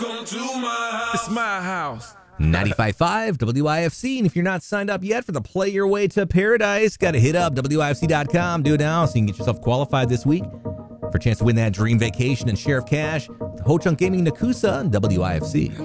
It's my house. 95.5 WIFC. And if you're not signed up yet for the Play Your Way to Paradise, got to hit up WIFC.com. Do it now so you can get yourself qualified this week for a chance to win that dream vacation and share of cash with Ho Chunk Gaming Nakusa and WIFC.